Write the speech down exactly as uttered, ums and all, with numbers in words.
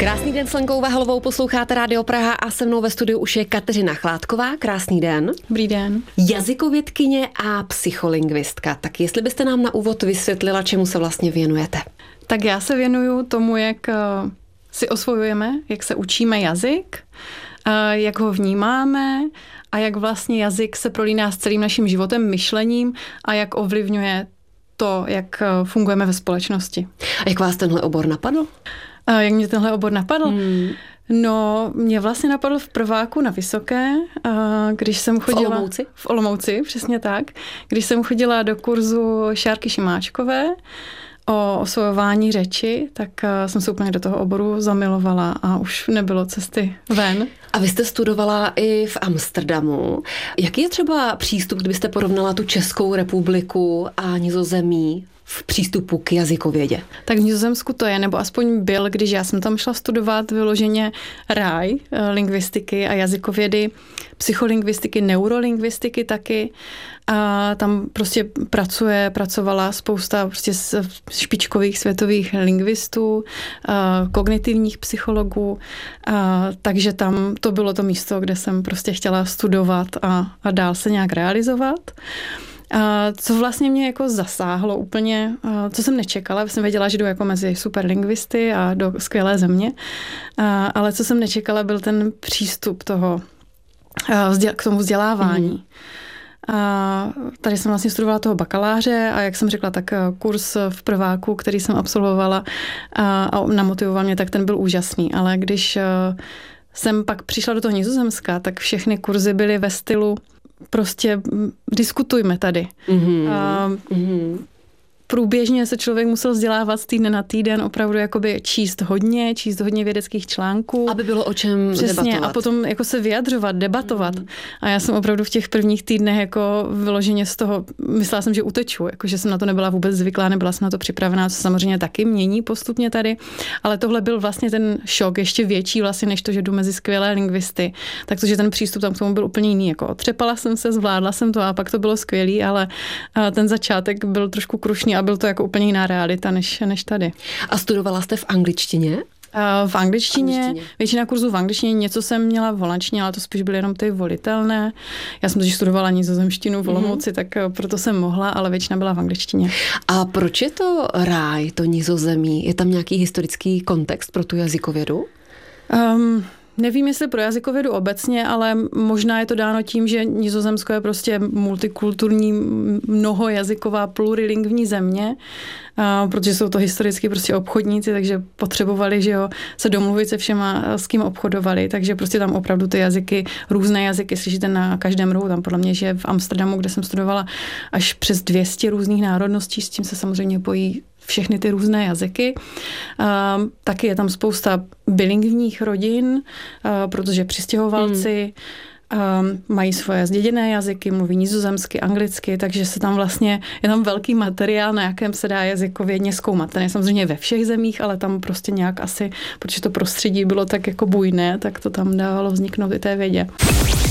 Krásný den s Lenkou Vahlovou, posloucháte Rádio Praha a se mnou ve studiu už je Kateřina Chládková. Krásný den. Dobrý den. Jazykovědkyně a psycholingvistka. Tak jestli byste nám na úvod vysvětlila, čemu se vlastně věnujete? Tak já se věnuju tomu, jak si osvojujeme, jak se učíme jazyk, jak ho vnímáme a jak vlastně jazyk se prolíná s celým naším životem, myšlením a jak ovlivňuje to, jak fungujeme ve společnosti. A jak vás tenhle obor napadl? A jak mě tenhle obor napadl? Hmm. No, mě vlastně napadl v prváku na Vysoké, když jsem chodila... V Olomouci? V Olomouci, přesně tak. Když jsem chodila do kurzu Šárky Šimáčkové o osvojování řeči, tak jsem se úplně do toho oboru zamilovala a už nebylo cesty ven. A vy jste studovala i v Amsterdamu. Jaký je třeba přístup, kdybyste porovnala tu Českou republiku a Nizozemí v přístupu k jazykovědě? Tak v Nizozemsku to je, nebo aspoň byl, když já jsem tam šla studovat vyloženě ráj lingvistiky a jazykovědy, psycholingvistiky, neurolingvistiky taky. A tam prostě pracuje, pracovala spousta prostě špičkových světových lingvistů, kognitivních psychologů, a takže tam to bylo to místo, kde jsem prostě chtěla studovat a, a dál se nějak realizovat. A co vlastně mě jako zasáhlo úplně, co jsem nečekala, jsem věděla, že jdu jako mezi superlingvisty a do skvělé země, a, ale co jsem nečekala, byl ten přístup toho k tomu vzdělávání. Mm. A tady jsem vlastně studovala toho bakaláře a jak jsem řekla, tak kurz v prváku, který jsem absolvovala a, a namotivoval mě, tak ten byl úžasný. Ale když jsem pak přišla do toho Nizozemska, tak všechny kurzy byly ve stylu prostě diskutujme tady. Mm-hmm. A, mm-hmm. Průběžně se člověk musel vzdělávat z týdne na týden, opravdu jakoby číst hodně, číst hodně vědeckých článků. Aby bylo o čem Přesně, debatovat. A potom jako se vyjadřovat, debatovat. Mm. A já jsem opravdu v těch prvních týdnech jako vyloženě z toho, myslela jsem, že uteču, jako že jsem na to nebyla vůbec zvyklá, nebyla jsem na to připravená, co samozřejmě taky mění postupně tady. Ale tohle byl vlastně ten šok ještě větší vlastně, než to, že jdu mezi skvělé lingvisty. Tak to, že ten přístup tam k tomu byl úplně jiný. Jako otřepala jsem se, zvládla jsem to a pak to bylo skvělý, ale ten začátek byl trošku krušný a byl to jako úplně jiná realita než, než tady. A studovala jste v angličtině? V angličtině, angličtině, většina kurzů v angličtině, něco jsem měla v holandštině, ale to spíš byly jenom ty volitelné. Já jsem totiž studovala nizozemštinu v Olomouci, mm-hmm. tak proto jsem mohla, ale většina byla v angličtině. A proč je to ráj, to Nizozemí? Je tam nějaký historický kontext pro tu jazykovědu? Um, Nevím, jestli pro jazykovědu obecně, ale možná je to dáno tím, že Nizozemsko je prostě multikulturní, mnohojazyková, plurilingvní země, a protože jsou to historicky prostě obchodníci, takže potřebovali, že jo, se domluvit se všema, s kým obchodovali, takže prostě tam opravdu ty jazyky, různé jazyky slyšíte na každém rohu. Tam podle mě, že v Amsterdamu, kde jsem studovala, až přes dvě stě různých národností, s tím se samozřejmě pojí všechny ty různé jazyky. Uh, taky je tam spousta bilingvních rodin, uh, protože přistěhovalci hmm. uh, mají svoje zděděné jazyky, mluví nizozemsky, anglicky, takže se tam vlastně, je tam velký materiál, na jakém se dá jazykovědně zkoumat. Ten je samozřejmě ve všech zemích, ale tam prostě nějak asi, protože to prostředí bylo tak jako bujné, tak to tam dávalo vzniknout i té vědě.